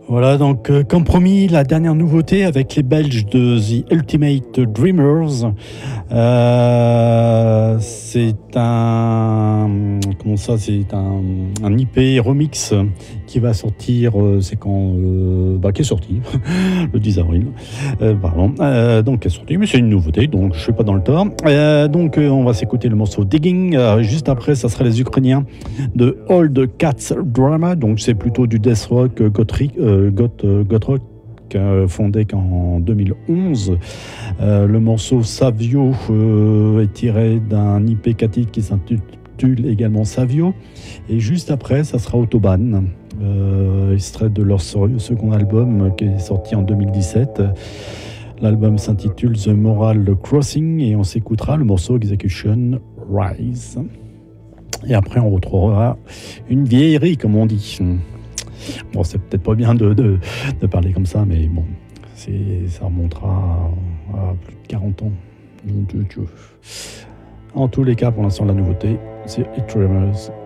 Voilà, donc comme promis, la dernière nouveauté avec les Belges de The Ultimate Dreamers. C'est un un IP remix qui va sortir. C'est quand qui est sorti le 10 avril. Pardon. Donc qui est sorti, mais c'est une nouveauté, donc je suis pas dans le tort. On va s'écouter le morceau Digging. Juste après, ça sera les Ukrainiens de Old Cats Drama. Donc c'est plutôt du death rock goth rock, fondé qu'en 2011. Le morceau Savio est tiré d'un IP Katit qui s'intitule également Savio. Et juste après, ça sera Autobahn, extrait de leur second album qui est sorti en 2017. L'album s'intitule The Moral Crossing et on s'écoutera le morceau Execution Rise. Et après, on retrouvera une vieillerie, comme on dit. Bon, c'est peut-être pas bien de parler comme ça, mais bon, ça remontera à plus de 40 ans. Mon Dieu. En tous les cas, pour l'instant, la nouveauté, c'est It Tremors